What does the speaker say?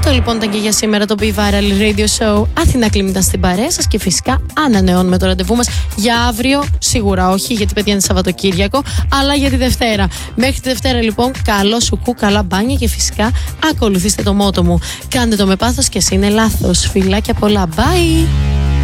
Αυτό λοιπόν ήταν και για σήμερα το Be Viral Radio Show. Αθηνά Κλίμ ήταν στην παρέα σας και φυσικά ανανεώνουμε το ραντεβού μας για αύριο. Σίγουρα όχι, γιατί παιδιά είναι Σαββατοκύριακο, αλλά για τη Δευτέρα. Μέχρι τη Δευτέρα λοιπόν, καλό σουκού, καλά μπάνια και φυσικά ακολουθήστε το μότο μου. Κάντε το με πάθος και εσύ είναι λάθος. Φιλάκια πολλά. Bye!